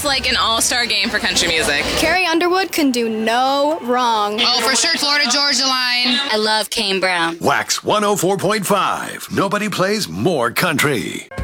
It's like an all-star game for country music. Carrie Underwood can do no wrong. Oh, for sure, Florida Georgia Line. I love Kane Brown. Wax 104.5. Nobody plays more country.